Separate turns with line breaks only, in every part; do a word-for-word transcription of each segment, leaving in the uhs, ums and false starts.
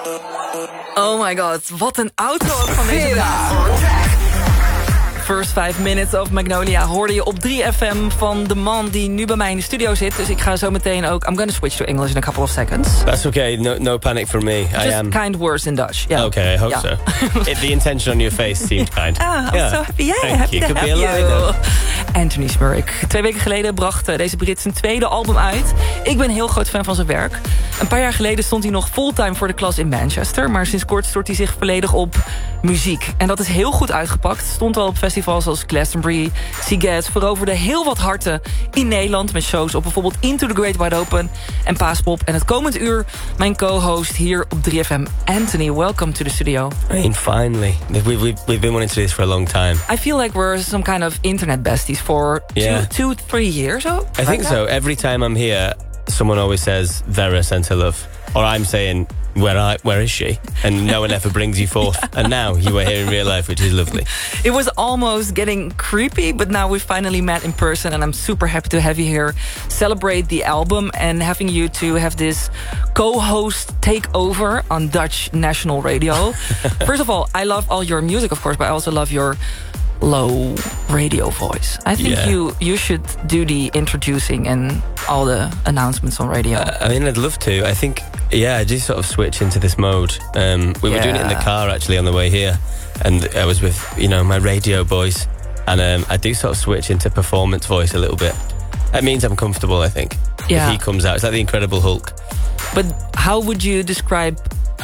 Oh my god, wat een outro ook van deze plaat. First five minutes of Magnolia hoorde je op drie F M van de man die nu bij mij in de studio zit. Dus ik ga zo meteen ook... I'm gonna switch to English in a couple of seconds.
That's okay, no, no panic from me.
Just
I am
kind words in Dutch. Yeah.
Okay, I hope
yeah.
so. It, the intention on your face seemed kind.
Ah, I'm
yeah.
so happy. Yeah,
Thank
happy
you.
to
Could
have
be a line,
you.
though.
Anthony Smurrick. Twee weken geleden bracht uh, deze Brit zijn tweede album uit. Ik ben een heel groot fan van zijn werk. Een paar jaar geleden stond hij nog fulltime voor de klas in Manchester. Maar sinds kort stort hij zich volledig op muziek. En dat is heel goed uitgepakt. Stond al op festivals als Glastonbury, Siget. Veroverde heel wat harten in Nederland. Met shows op bijvoorbeeld Into the Great Wide Open en Paaspop. En het komend uur mijn co-host hier op drie F M. Anthony, welcome to the studio.
I mean, finally. We've, we've, we've been wanting to do this for a long time.
I feel like we're some kind of internet besties for
Yeah.
two, two, three years. Oh,
I think so. Every time I'm here, someone always says, Vera sent her love. Or I'm saying, where I, where is she? And no one ever brings you forth. And now you are here in real life, which is lovely.
It was almost getting creepy, but now we finally met in person, and I'm super happy to have you here, celebrate the album, and having you to have this co-host takeover on Dutch national radio. First of all, I love all your music, of course, but I also love your low radio voice. I think
Yeah.
you you should do the introducing and all the announcements on radio.
Uh, I mean, I'd love to. I think, yeah, I do sort of switch into this mode. Um, we were doing it in the car, actually, on the way here. And I was with, you know, my radio boys. And um, I do sort of switch into performance voice a little bit. That means I'm comfortable, I think.
Yeah.
If he comes out. It's like the Incredible Hulk.
But how would you describe...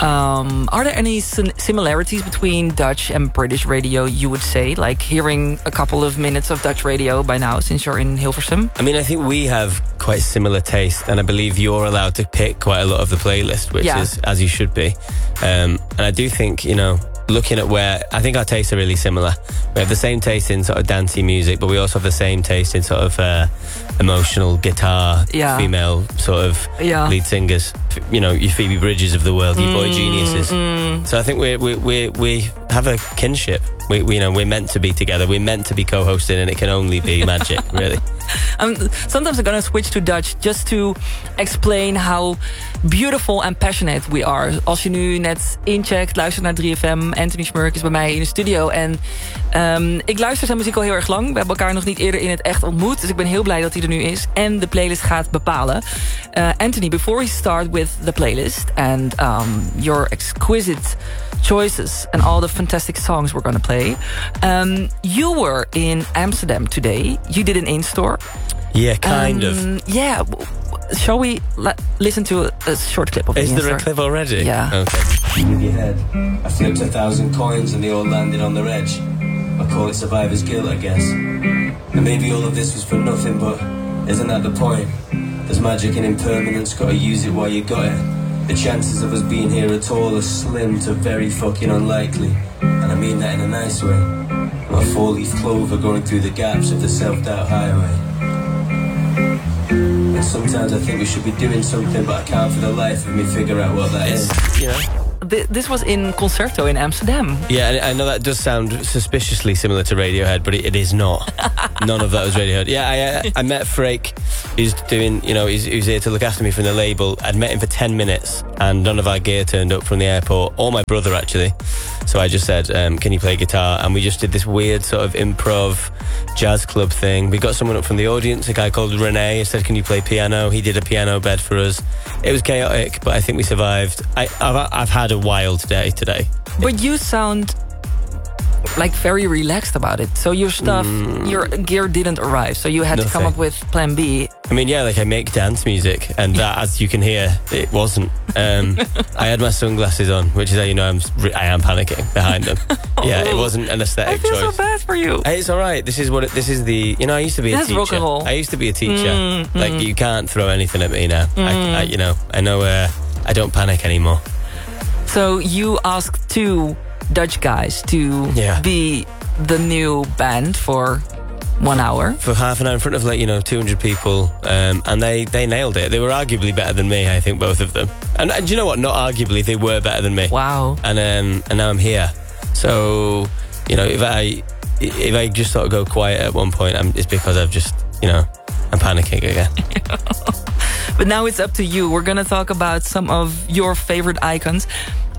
Um, are there any sim- similarities between Dutch and British radio, you would say? Like hearing a couple of minutes of Dutch radio by now, since you're in Hilversum?
I mean, I think we have quite similar taste. And I believe you're allowed to pick quite a lot of the playlist, which
Yeah.
is as you should be. Um, and I do think, you know... Looking at where I think our tastes are really similar. We have the same taste in sort of dancey music, but we also have the same taste in sort of uh, emotional guitar,
Yeah.
female sort of
Yeah.
lead singers. F- You know, your Phoebe Bridges of the world, your Boy Geniuses.
Mm.
So I think we we we we have a kinship. We, we you know we're meant to be together. We're meant to be co-hosting, and it can only be magic, really.
Um, sometimes I'm gonna switch to Dutch just to explain how beautiful and passionate we are. Als je nu net incheckt, luistert naar drie F M. Anthony Smurrick is bij mij in de studio. En um, ik luister zijn muziek al heel erg lang. We hebben elkaar nog niet eerder in het echt ontmoet. Dus ik ben heel blij dat hij er nu is. En de playlist gaat bepalen. Uh, Anthony, before we start with the playlist and um, your exquisite choices and all the fantastic songs we're going to play. Um, you were in Amsterdam today. You did an in-store.
Yeah, kind
um,
of.
Yeah. Shall we l- listen to a, a short clip of
Is
the
there a
in-store?
clip already?
Yeah.
Okay.
With your head, I flipped a thousand coins and they all landed on their edge. I call it survivor's guilt, I guess. And maybe all of this was for nothing, but isn't that the point? There's magic in impermanence, gotta use it while you got it. The chances of us being here at all are slim to very fucking unlikely. And I mean that in a nice way. I'm a four-leaf clover going through the gaps of the self-doubt highway. And sometimes I think we should be doing something, but I can't for the life of me figure out what that is.
You know.
Th- this was in Concerto in Amsterdam.
Yeah, and I know that does sound suspiciously similar to Radiohead, but it, it is not. None of that was Radiohead. Yeah, I, I, I met Frake, who's doing, you know, he's, he's here to look after me from the label. I'd met him for ten minutes, and none of our gear turned up from the airport, or my brother, actually. So I just said, um, can you play guitar? And we just did this weird sort of improv jazz club thing. We got someone up from the audience, a guy called Rene. I said, can you play piano? He did a piano bed for us. It was chaotic, but I think we survived. I, I've, I've had a wild day today.
But you sound like very relaxed about it. So your stuff,
Mm.
your gear didn't arrive. So you had to come
Nothing.
up with plan B.
I mean, yeah, like I make dance music, and that, as you can hear, it wasn't. Um, I had my sunglasses on, which is how you know I'm, I am panicking behind them. Yeah, it wasn't an
I
aesthetic
feel
choice.
so bad for you.
Hey, it's all right. This is what it, this is the. You know, I used to be a
That's
teacher.
rock and roll.
I used to be a teacher.
Mm,
like
mm.
you can't throw anything at me now.
Mm.
I, I, you know, I know. Uh, I don't panic anymore.
So you asked two Dutch guys to
Yeah.
be the new band for one hour.
For half an hour in front of like you know two hundred people, um, and they they nailed it. They were arguably better than me. I think both of them. And, and do you know what? Not arguably, they were better than me.
Wow.
And um, and now I'm here. So you know, if I if I just sort of go quiet at one point, I'm, it's because I've just you know I'm panicking again.
But now it's up to you. We're going to talk about some of your favorite icons.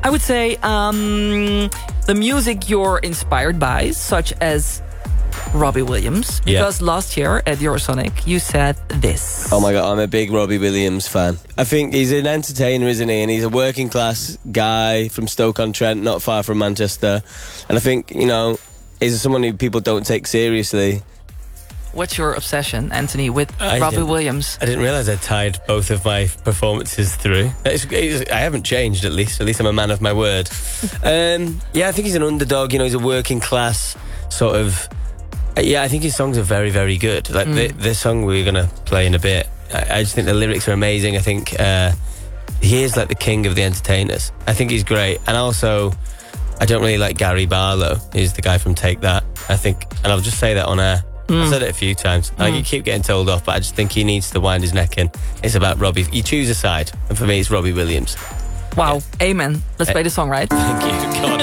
I would say um, the music you're inspired by, such as Robbie Williams. Because yeah. last year at Eurosonic, you said this.
Oh my God, I'm a big Robbie Williams fan. I think he's an entertainer, isn't he? And he's a working class guy from Stoke-on-Trent, not far from Manchester. And I think, you know, he's someone who people don't take seriously.
What's your obsession, Anthony, with
I
Robbie Williams?
I didn't realise I tied both of my performances through. It's, it's, I haven't changed, at least. At least I'm a man of my word. um, yeah, I think he's an underdog. You know, he's a working class sort of... Yeah, I think his songs are very, very good. Like mm. the, the song we're going to play in a bit, I, I just think the lyrics are amazing. I think uh, he is like the king of the entertainers. I think he's great. And also, I don't really like Gary Barlow. He's the guy from Take That. I think, and I'll just say that on air. Mm. I've said it a few times. Like, mm. you keep getting told off, but I just think he needs to wind his neck in. It's about Robbie. You choose a side, and for me, it's Robbie Williams.
Wow, yeah. Amen. Let's play the song, right?
Thank you. God.